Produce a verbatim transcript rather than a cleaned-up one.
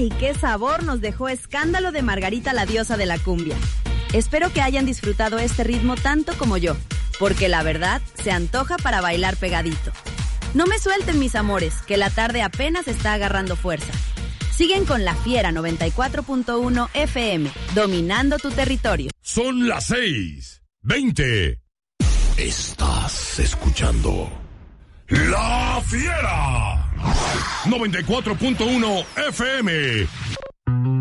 ¡Ay, qué sabor nos dejó Escándalo de Margarita, la diosa de la cumbia! Espero que hayan disfrutado este ritmo tanto como yo, porque la verdad se antoja para bailar pegadito. No me suelten, mis amores, que la tarde apenas está agarrando fuerza. Siguen con La Fiera noventa y cuatro punto uno F M, dominando tu territorio. Son las seis, veinte. Estás escuchando La Fiera noventa y cuatro punto uno F M.